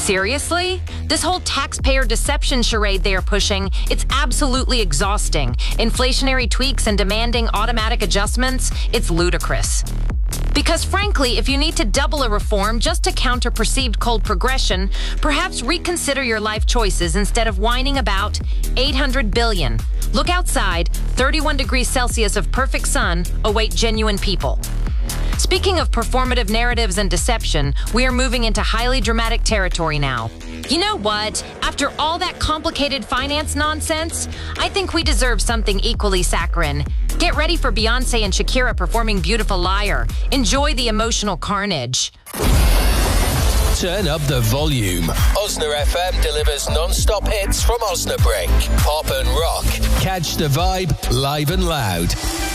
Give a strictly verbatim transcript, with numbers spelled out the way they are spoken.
Seriously? This whole taxpayer deception charade they are pushing, it's absolutely exhausting. Inflationary tweaks and demanding automatic adjustments, it's ludicrous. Because frankly, if you need to double a reform just to counter perceived cold progression, perhaps reconsider your life choices instead of whining about eight hundred billion. Look outside, thirty-one degrees Celsius of perfect sun await genuine people. Speaking of performative narratives and deception, we are moving into highly dramatic territory now. You know what? After all that complicated finance nonsense, I think we deserve something equally saccharine. Get ready for Beyonce and Shakira performing Beautiful Liar. Enjoy the emotional carnage. Turn up the volume. Osna F M delivers non-stop hits from Osnabrück. Pop and rock. Catch the vibe live and loud.